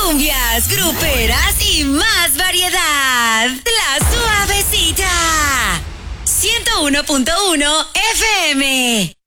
cumbias, gruperas y más variedad. La Suavecita. 101.1 FM.